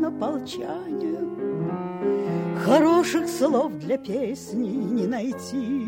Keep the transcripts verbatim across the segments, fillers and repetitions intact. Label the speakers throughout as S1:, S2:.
S1: ополчане. Хороших слов для песни не найти,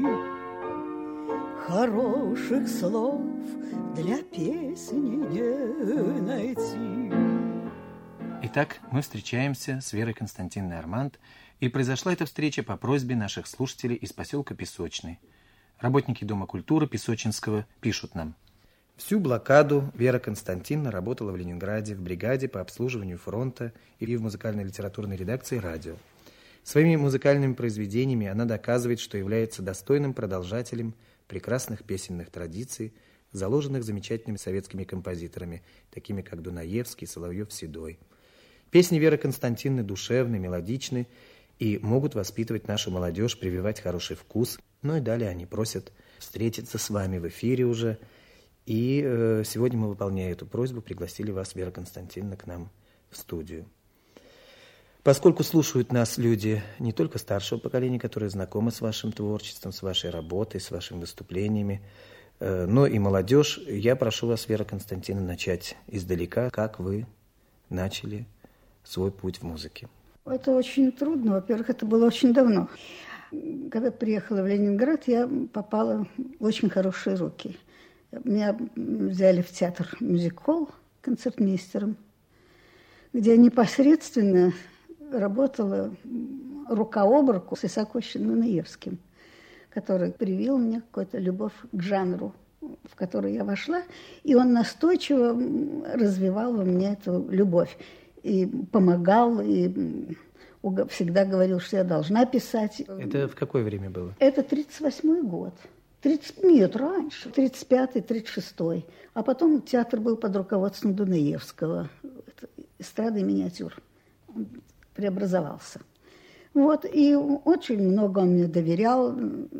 S1: хороших слов для песни не найти.
S2: Итак, мы встречаемся с Верой Константиновной Арманд, и произошла эта встреча по просьбе наших слушателей из поселка Песочный. Работники Дома культуры Песочинского пишут нам. Всю блокаду Вера Константиновна работала в Ленинграде в бригаде по обслуживанию фронта и в музыкально-литературной редакции радио. Своими музыкальными произведениями она доказывает, что является достойным продолжателем прекрасных песенных традиций, заложенных замечательными советскими композиторами, такими как Дунаевский, Соловьев, Седой. Песни Веры Константиновны душевны, мелодичны и могут воспитывать нашу молодежь, прививать хороший вкус. Ну и далее они просят встретиться с вами в эфире уже. И э, сегодня мы, выполняя эту просьбу, пригласили вас, Вера Константиновна, к нам в студию. Поскольку слушают нас люди не только старшего поколения, которые знакомы с вашим творчеством, с вашей работой, с вашими выступлениями, э, но и молодежь, я прошу вас, Вера Константиновна, начать издалека, как вы начали свой путь в музыке.
S1: Это очень трудно. Во-первых, это было очень давно. Когда приехала в Ленинград, я попала в очень хорошие руки. Меня взяли в театр мюзик-холл концертмейстером, где я непосредственно работала рука об руку с Исаковичем Дунаевским, который привил мне какую-то любовь к жанру, в который я вошла, и он настойчиво развивал во мне эту любовь. И помогал, и всегда говорил, что я должна писать.
S2: Это в какое время было?
S1: Это тридцать восьмой год. тридцать, нет, раньше. тридцать пятый, тридцать шестой. А потом театр был под руководством Дунаевского. Это эстрада и миниатюр. Он преобразовался. Вот, и очень много он мне доверял.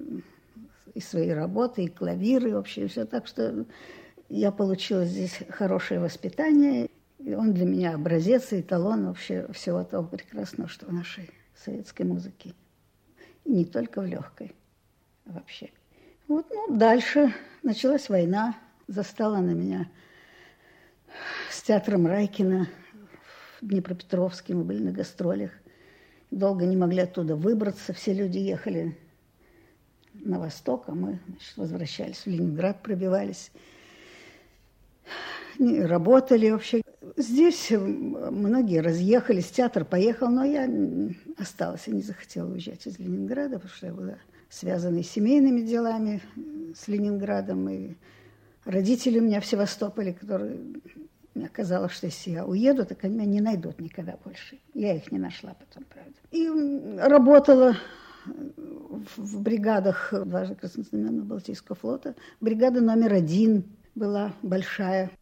S1: И свои работы, и клавиры, и вообще все. Так что я получила здесь хорошее воспитание. И он для меня образец и эталон вообще всего того прекрасного, что в нашей советской музыке. И не только в легкой, а вообще. Вот, ну, дальше началась война, застала она меня с театром Райкина в Днепропетровске, мы были на гастролях. Долго не могли оттуда выбраться, все люди ехали на восток, а мы, значит, возвращались в Ленинград, пробивались. Работали вообще. Здесь многие разъехались, театр поехал, но я осталась, я не захотела уезжать из Ленинграда, потому что я была связана и семейными делами с Ленинградом, и родители у меня в Севастополе, которые... Мне казалось, что если я уеду, так они меня не найдут никогда больше. Я их не нашла потом, правда. И работала в бригадах дважды Краснознаменного Балтийского флота. Бригада номер один была большая.